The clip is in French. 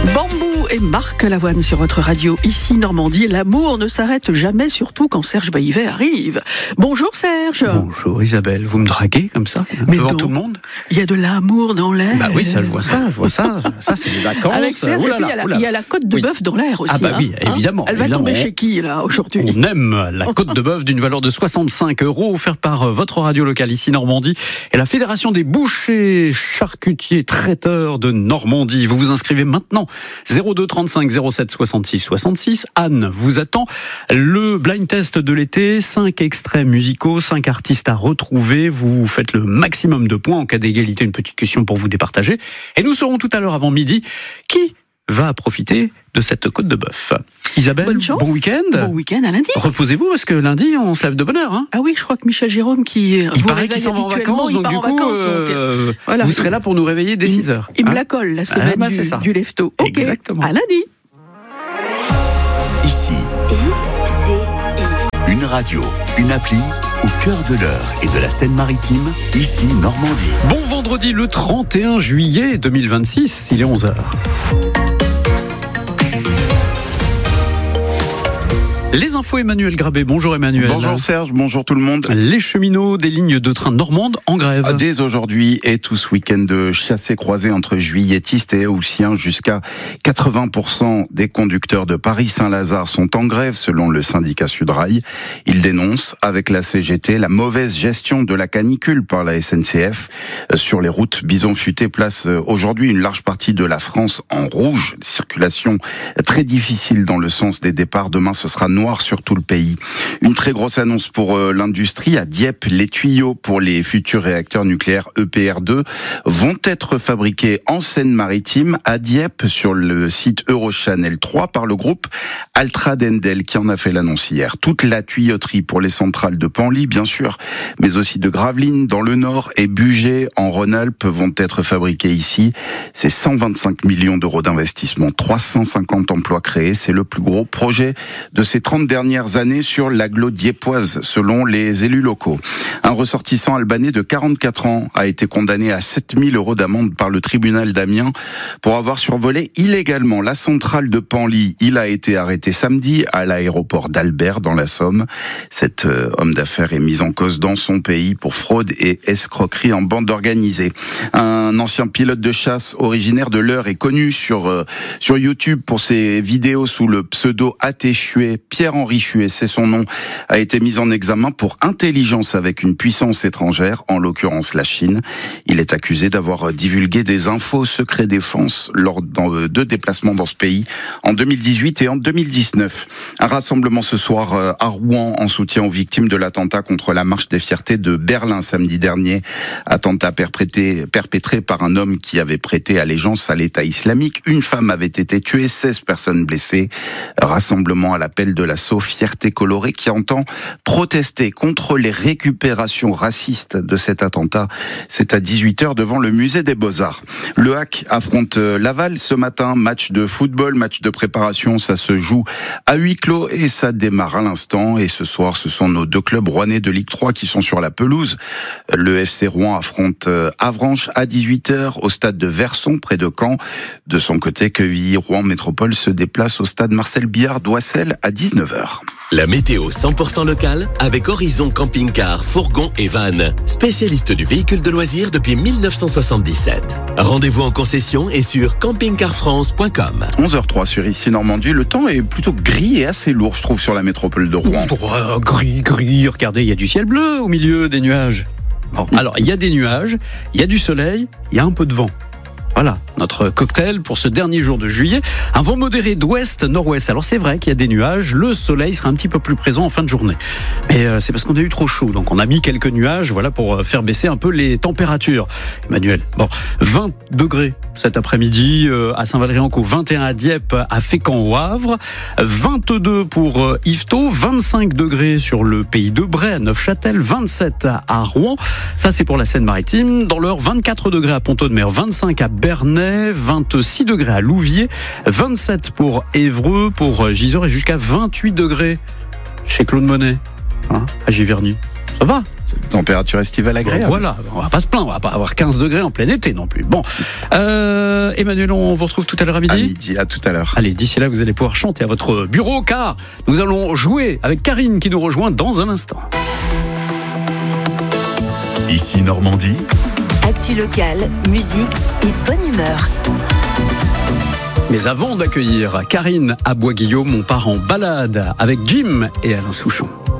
Bambou et Marc Lavoine sur votre radio, ici Normandie. L'amour ne s'arrête jamais, surtout quand Serge Baillivet arrive. Bonjour Serge. Bonjour Isabelle, vous me draguez comme ça, mais devant non, tout le monde? Il y a de l'amour dans l'air. Bah oui, ça je vois ça. Ça c'est des vacances. Avec Serge, et puis il y a la côte de bœuf dans l'air aussi. Ah bah oui, évidemment. Elle va tomber chez qui là aujourd'hui? On aime la côte de bœuf d'une valeur de 65 € offerte par votre radio locale ici Normandie et la Fédération des bouchers, charcutiers, traiteurs de Normandie. Vous vous inscrivez maintenant. 02 35 07 66 66. Anne vous attend. Le blind test de l'été, 5 extraits musicaux, 5 artistes à retrouver. Vous faites le maximum de points. En cas d'égalité, une petite question pour vous départager. Et nous saurons tout à l'heure avant midi qui va profiter de cette côte de bœuf. Isabelle, bonne chance. Bon week-end. Bon week-end à lundi. Reposez-vous parce que lundi on se lève de bonne heure. Hein. Ah oui, je crois que Michel Jérôme il paraît qu'il s'en va en vacances, donc du coup voilà. Vous serez là pour nous réveiller dès 6h. Il me la colle la semaine du lève-tôt. Okay. Exactement. À lundi. Ici, une radio, une appli au cœur de l'Eure et de la Seine-Maritime, ici Normandie. Bon vendredi le 31 juillet 2026, il est 11h. Les infos, Emmanuel Grabé. Bonjour Emmanuel. Bonjour Serge, bonjour tout le monde. Les cheminots des lignes de train normandes en grève. Dès aujourd'hui et tout ce week-end de chassés-croisés entre juilletistes et haussiens, jusqu'à 80% des conducteurs de Paris-Saint-Lazare sont en grève selon le syndicat Sudrail. Ils dénoncent avec la CGT la mauvaise gestion de la canicule par la SNCF sur les routes. Bison Futé place aujourd'hui une large partie de la France en rouge. Circulation très difficile dans le sens des départs. Demain ce sera noir sur tout le pays. Une très grosse annonce pour l'industrie. À Dieppe, les tuyaux pour les futurs réacteurs nucléaires EPR2 vont être fabriqués en Seine-Maritime, à Dieppe, sur le site Eurochannel 3, par le groupe Altra-Dendel, qui en a fait l'annonce hier. Toute la tuyauterie pour les centrales de Penly, bien sûr, mais aussi de Gravelines dans le Nord et Bugey en Rhône-Alpes vont être fabriqués ici. C'est 125 millions d'euros d'investissement, 350 emplois créés. C'est le plus gros projet de ces 30 dernières années sur l'agglo dieppoise, selon les élus locaux. Un ressortissant albanais de 44 ans a été condamné à 7 000 € d'amende par le tribunal d'Amiens pour avoir survolé illégalement la centrale de Penly. Il a été arrêté samedi à l'aéroport d'Albert dans la Somme. Cet homme d'affaires est mis en cause dans son pays pour fraude et escroquerie en bande organisée. Un ancien pilote de chasse originaire de l'Eure est connu sur YouTube pour ses vidéos sous le pseudo Atéchué. Pierre-Henri Chuet, c'est son nom, a été mis en examen pour intelligence avec une puissance étrangère, en l'occurrence la Chine. Il est accusé d'avoir divulgué des infos secret défense lors de déplacements dans ce pays en 2018 et en 2019. Un rassemblement ce soir à Rouen en soutien aux victimes de l'attentat contre la marche des fiertés de Berlin samedi dernier. Attentat perpétré par un homme qui avait prêté allégeance à l'État islamique. Une femme avait été tuée, 16 personnes blessées. Rassemblement à l'appel de l'assaut Fierté Colorée qui entend protester contre les récupérations racistes de cet attentat. C'est à 18h devant le musée des Beaux-Arts. Le HAC affronte Laval ce matin, match de football, match de préparation, ça se joue à huis clos et ça démarre à l'instant. Et ce soir, ce sont nos deux clubs rouennais de Ligue 3 qui sont sur la pelouse. Le FC Rouen affronte Avranches à 18h au stade de Verson, près de Caen. De son côté, Quevilly-Rouen Métropole se déplace au stade Marcel Billard-Doissel à 19h. La météo 100% locale avec Horizon Camping-Car, Fourgon et Van, spécialiste du véhicule de loisirs depuis 1977. Rendez-vous en concession et sur campingcarfrance.com. 11h03 sur Ici Normandie. Le temps est plutôt gris et assez lourd, je trouve, sur la métropole de Rouen. Gris, regardez, il y a du ciel bleu au milieu des nuages. Bon, alors, il y a des nuages, il y a du soleil, il y a un peu de vent. Voilà, notre cocktail pour ce dernier jour de juillet. Un vent modéré d'ouest-nord-ouest. Alors c'est vrai qu'il y a des nuages, le soleil sera un petit peu plus présent en fin de journée. Mais c'est parce qu'on a eu trop chaud, donc on a mis quelques nuages, voilà, pour faire baisser un peu les températures. Emmanuel, bon, 20 degrés cet après-midi à Saint-Valery-en-Caux, 21 à Dieppe, à Fécamp au Havre, 22 pour Yvetot, 25 degrés sur le pays de Bray, à Neufchâtel, 27 à Rouen. Ça c'est pour la Seine-Maritime. Dans l'Eure, 24 degrés à Pont-Audemer, 25 à Bernay, 26 degrés à Louviers, 27 pour Évreux, pour Gisors et jusqu'à 28 degrés chez Claude Monet, à Giverny. Ça va ? Température estivale agréable. Voilà, on va pas se plaindre, on va pas avoir 15 degrés en plein été non plus. Bon, Emmanuel, on vous retrouve tout à l'heure à midi. À midi, à tout à l'heure. Allez, d'ici là, vous allez pouvoir chanter à votre bureau, car nous allons jouer avec Karine qui nous rejoint dans un instant. Ici Normandie. Actu locale, musique et bonne humeur. Mais avant d'accueillir Karine à Bois-Guillaume, on part en balade avec Jim et Alain Souchon.